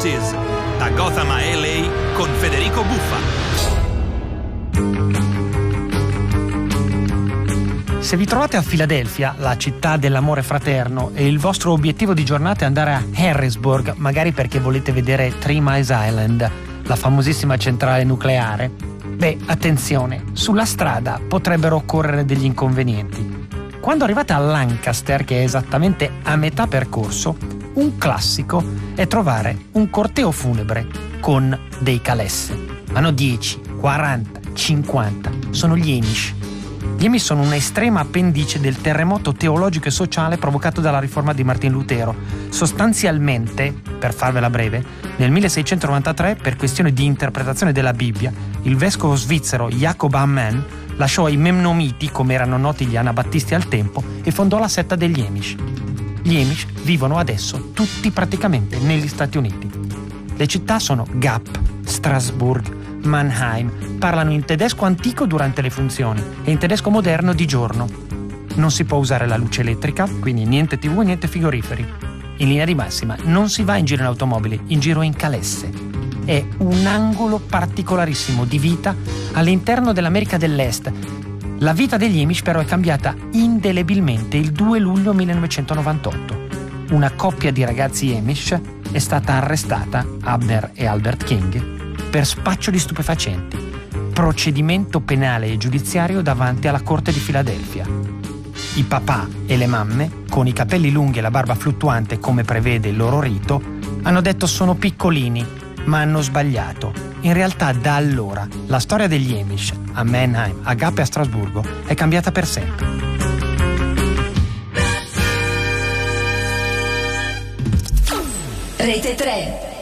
Bridges, da Gotham a LA con Federico Buffa. Se vi trovate a Filadelfia, la città dell'amore fraterno, e il vostro obiettivo di giornata è andare a Harrisburg, magari perché volete vedere 3 Mile Island, la famosissima centrale nucleare, beh, attenzione, sulla strada potrebbero occorrere degli inconvenienti. Quando arrivate a Lancaster, che è esattamente a metà percorso, un classico è trovare un corteo funebre con dei calesse. Hanno 10, 40, 50, sono gli Amish. Gli Amish sono un'estrema appendice del terremoto teologico e sociale provocato dalla riforma di Martin Lutero. Sostanzialmente, per farvela breve, nel 1693, per questione di interpretazione della Bibbia, il vescovo svizzero Jacob Ammann lasciò i Memnomiti, come erano noti gli anabattisti al tempo, e fondò la setta degli Amish. Gli Amish vivono adesso tutti praticamente negli Stati Uniti. Le città sono Gap, Strasburg, Mannheim, parlano in tedesco antico durante le funzioni e in tedesco moderno di giorno. Non si può usare la luce elettrica, quindi niente TV, niente frigoriferi. In linea di massima non si va in giro in automobile, in giro in calesse. È un angolo particolarissimo di vita all'interno dell'America dell'Est. La vita degli Amish però è cambiata indelebilmente il 2 luglio 1998. Una coppia di ragazzi Amish è stata arrestata, Abner e Albert King, per spaccio di stupefacenti. Procedimento penale e giudiziario davanti alla Corte di Filadelfia. I papà e le mamme, con i capelli lunghi e la barba fluttuante come prevede il loro rito, hanno detto sono piccolini, ma hanno sbagliato. In realtà da allora la storia degli Amish a Mannheim, a Gap e a Strasburgo è cambiata per sempre. Rete 3